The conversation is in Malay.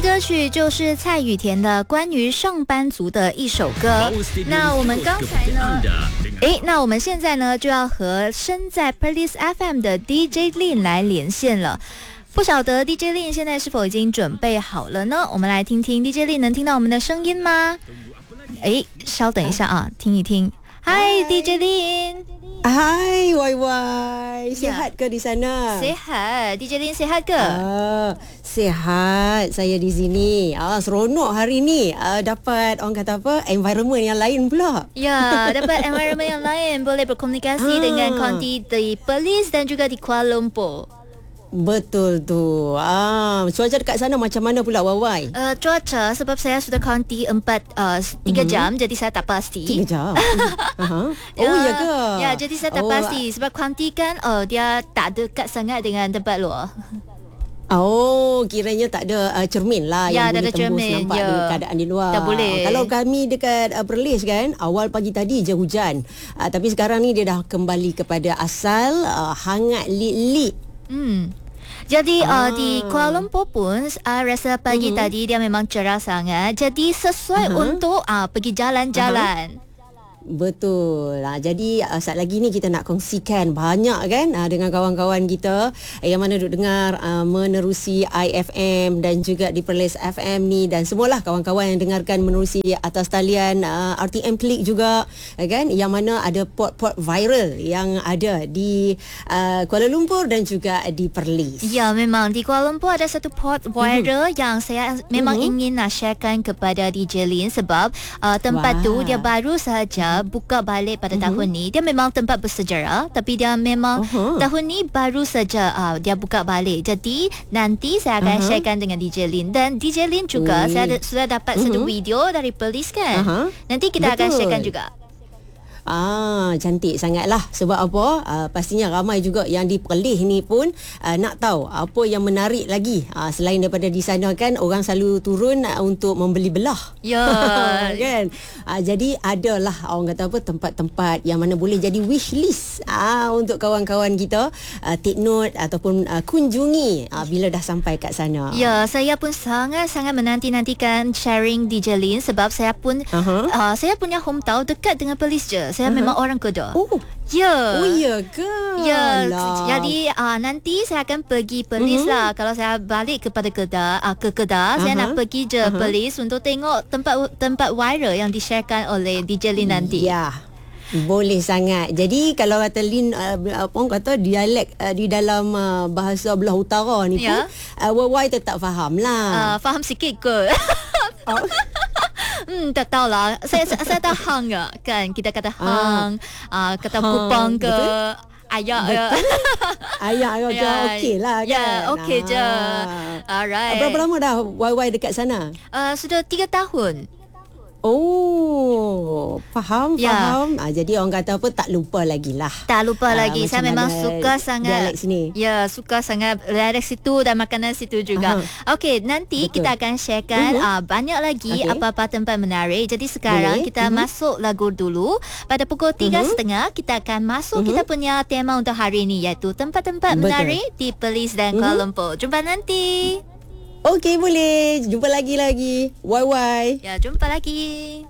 歌曲就是蔡雨田的关于上班族的一首歌。那我们刚才呢，那我们现在呢就要和身在 Perlis FM 的 DJ Lin 来连线了。不晓得 DJ Lin 现在是否已经准备好了呢？我们来听听 DJ Lin 能听到我们的声音吗？稍等一下啊，听一听。Hai DJ Lin. Hai YY. Sihat ke di sana? Sihat. DJ Lin sihat ke? Sihat. Saya di sini. Seronok hari ni. Dapat orang kata apa? Environment yang lain pula. Ya, dapat environment yang lain. Boleh berkomunikasi dengan konti di Perlis dan juga di Kuala Lumpur. Betul tu. Cuaca dekat sana macam mana pula YY? Cuaca sebab saya sudah konti 3 jam, jadi saya tak pasti. 3 jam? Ya ke? Ya, jadi saya tak pasti sebab konti kan dia tak dekat sangat dengan tempat luar. Kiranya tak ada cermin lah yang boleh tembus nampak keadaan di luar. Tak boleh. Kalau kami dekat Perlis kan, awal pagi tadi je hujan. Tapi sekarang ni dia dah kembali kepada asal, hangat lik-lik. Jadi di Kuala Lumpur pun rasa pagi tadi dia memang cerah sangat. Jadi sesuai untuk pergi jalan-jalan. Betul. Jadi saat lagi ni kita nak kongsikan banyak kan dengan kawan-kawan kita yang mana duk dengar menerusi IFM dan juga di Perlis FM ni, dan semualah kawan-kawan yang dengarkan menerusi atas talian RTM Klik juga kan, yang mana ada port-port viral yang ada di Kuala Lumpur dan juga di Perlis. Ya, memang di Kuala Lumpur ada satu port viral yang saya memang ingin nak sharekan kepada DJ Lin sebab tempat tu dia baru sahaja buka balik pada tahun ni. Dia memang tempat bersejarah, tapi dia memang tahun ni baru saja dia buka balik. Jadi nanti saya akan sharekan dengan DJ Lin, dan DJ Lin juga saya sudah dapat satu video dari Perlis kan. Nanti kita akan sharekan juga. Cantik sangatlah. Sebab apa? Pastinya ramai juga yang di Perlis ni pun nak tahu apa yang menarik lagi. Selain daripada di sana kan, orang selalu turun untuk membeli belah. Ya. Kan? Jadi adalah orang kata apa, tempat-tempat yang mana boleh jadi wish list untuk kawan-kawan kita take note ataupun kunjungi bila dah sampai kat sana. Ya, saya pun sangat-sangat menanti-nantikan sharing DJ Lin sebab saya pun saya punya hometown dekat dengan Perlis je. Saya memang orang Kedah. Ya. Ya ke? Ya. Jadi nanti saya akan pergi Perlis lah. Kalau saya balik kepada Kedah, saya nak pergi je Perlis untuk tengok tempat viral yang di-sharekan oleh DJ Lin nanti. Ya. Boleh sangat. Jadi kalau kata Lin orang kata dialek di dalam bahasa belah utara ni pun YY tetap faham lah. Faham sikit ke? Tak tahulah. Saya tak hang kan. Kita kata hang, kata kupang ke ayah. Ayah okey lah kan. Ya, okey je. Alright. Berapa lama dah YY dekat sana? Sudah 3 tahun. Faham. Jadi orang kata apa, tak lupa lagi lah. Tak lupa lagi. Saya memang suka sangat dialek sini. Ya, suka sangat dialek situ dan makanan situ juga. Okey, nanti kita akan sharekan banyak lagi apa-apa tempat menarik. Jadi sekarang kita masuk lagu dulu. Pada pukul 3.30 kita akan masuk kita punya tema untuk hari ini, iaitu tempat-tempat menarik di Perlis dan Kuala Lumpur. Jumpa nanti. Okey, boleh. Jumpa lagi. YY. Ya, jumpa lagi.